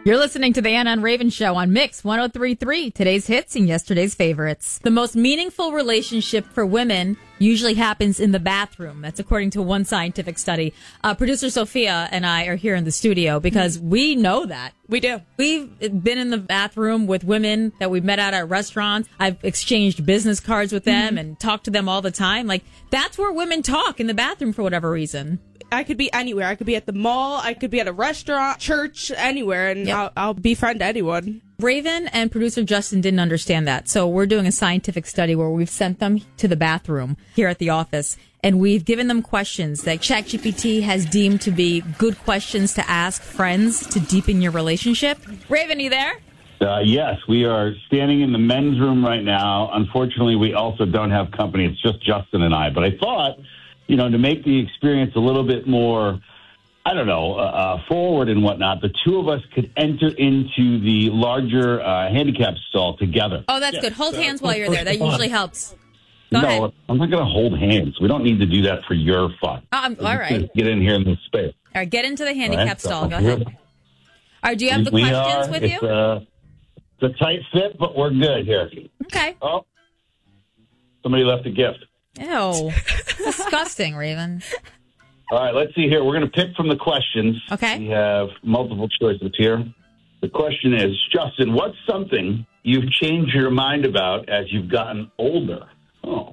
You're listening to the Anna and Raven Show on Mix 103.3, today's hits and yesterday's favorites. The most meaningful relationship for women usually happens in the bathroom. That's according to one scientific study. Producer Sophia and I are here in the studio because we know that. We do. We've been in the bathroom with women that we've met out at restaurants. I've exchanged business cards with them and talked to them all the time. Like, that's where women talk, in the bathroom, for whatever reason. I could be anywhere. I could be at the mall. I could be at a restaurant, church, anywhere, and I'll befriend anyone. Raven and producer Justin didn't understand that. So we're doing a scientific study where we've sent them to the bathroom here at the office, and we've given them questions that ChatGPT has deemed to be good questions to ask friends to deepen your relationship. Raven, you there? Yes, we are standing in the men's room right now. Unfortunately, we also don't have company. It's just Justin and I. But I thought, to make the experience a little bit more, forward and whatnot, the two of us could enter into the larger handicap stall together. Oh, that's good. Hold hands while you're there. That usually helps. Go no, ahead. I'm not going to hold hands. We don't need to do that for your fun. All right. Just get in here in this space. All right, get into the handicap stall. Go ahead. All right, do you have the questions with you? It's a tight fit, but we're good here. Okay. Oh, somebody left a gift. Ew. Disgusting, Raven. All right, let's see here. We're going to pick from the questions. Okay. We have multiple choices here. The question is, Justin, what's something you've changed your mind about as you've gotten older? Oh.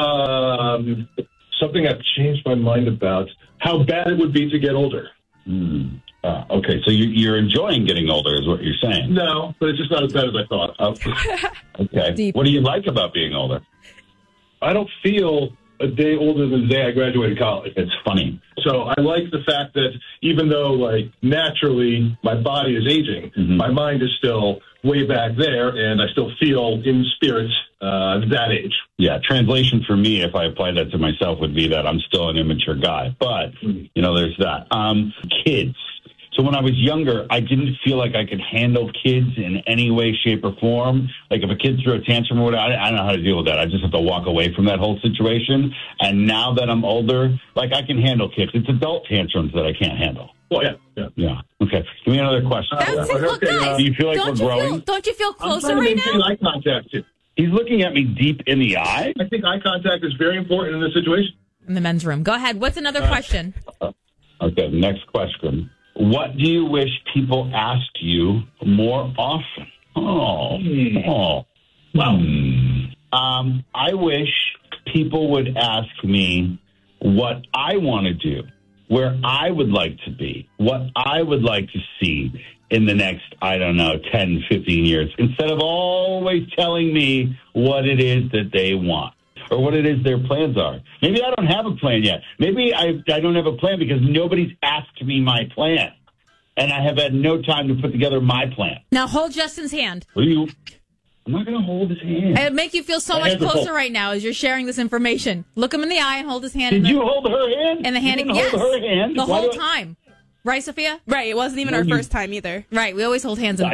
Something I've changed my mind about, how bad it would be to get older. Okay, so you're enjoying getting older is what you're saying. No, but it's just not as bad as I thought. Okay. Deep. What do you like about being older? I don't feel a day older than the day I graduated college. It's funny. So I like the fact that even though, naturally my body is aging, my mind is still way back there, and I still feel in spirit that age. Yeah, translation for me, if I apply that to myself, would be that I'm still an immature guy. But, there's that. Kids. So when I was younger, I didn't feel like I could handle kids in any way, shape, or form. Like if a kid threw a tantrum or whatever, I don't know how to deal with that. I just have to walk away from that whole situation. And now that I'm older, I can handle kids. It's adult tantrums that I can't handle. Well, yeah. Okay. Give me another question. Look, guys, Do you feel like we're growing? Don't you feel closer I'm right trying to now? maintain eye contact, too. He's looking at me deep in the eye. I think eye contact is very important in this situation. In the men's room. Go ahead. What's another question? Okay, next question. What do you wish people asked you more often? Wow. I wish people would ask me what I want to do, where I would like to be, what I would like to see in the next, 10, 15 years, instead of always telling me what it is that they want or what it is their plans are. Maybe I don't have a plan yet. Maybe I don't have a plan because nobody's asked me my plan. And I have had no time to put together my plan. Now hold Justin's hand. I'm not going to hold his hand. It'll make you feel so much closer right now as you're sharing this information. Look him in the eye and hold his hand. Did you hold her hand? In the hand. Yes. Hold her hand? The whole time. Right, Sophia? Right. It wasn't even our first time either. Right. We always hold hands in